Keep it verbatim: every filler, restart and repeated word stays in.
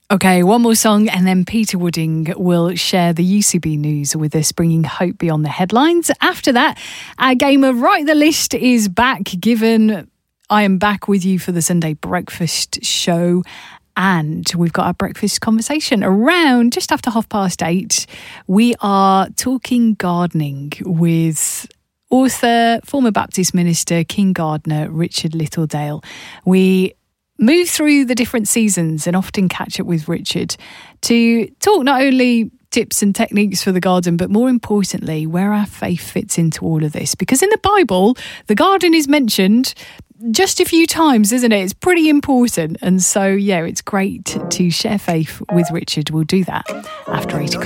Okay, one more song and then Peter Wooding will share the U C B news with us, bringing hope beyond the headlines. After that, our game of Write the List is back, given I am back with you for the Sunday breakfast show. And we've got our breakfast conversation around just after half past eight. We are talking gardening with author, former Baptist minister, King gardener Richard Littledale. We move through the different seasons and often catch up with Richard to talk not only tips and techniques for the garden, but more importantly, where our faith fits into all of this. Because in the Bible, the garden is mentioned just a few times, isn't it? It's pretty important. And so, yeah, it's great to share faith with Richard. We'll do that after eight o'clock.